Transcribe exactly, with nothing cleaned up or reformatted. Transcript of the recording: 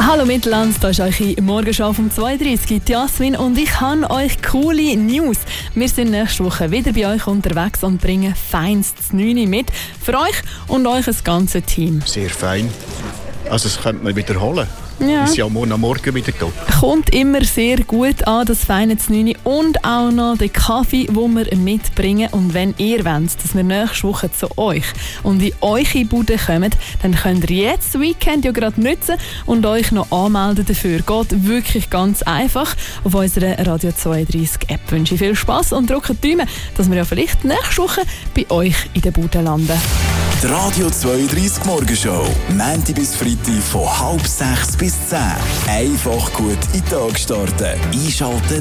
Hallo Mittelland, da ist eure Morgenschau um zwei Uhr dreißig, Jasmin, und ich habe euch coole News. Wir sind nächste Woche wieder bei euch unterwegs und bringen feinstes neun mit für euch und euch das ganze Team. Sehr fein. Also das könnte man wiederholen. Ja. Wir sind ja morgen am Morgen wieder da. Kommt immer sehr gut an, das feine neun und auch noch den Kaffee, den wir mitbringen. Und wenn ihr wollt, dass wir nächste Woche zu euch und in eure Bude kommen, dann könnt ihr jetzt das Weekend ja gerade nutzen und euch noch anmelden dafür. Geht wirklich ganz einfach auf unserer Radio zweiunddreißig App. Ich wünsche viel Spass und drückt die Daumen, dass wir ja vielleicht nächste Woche bei euch in der Bude landen. Die Radio zweiunddreißig Morgenshow. Montag bis Freitag von halb sechs bis zehn. Einfach gut in den Tag starten. Einschalten.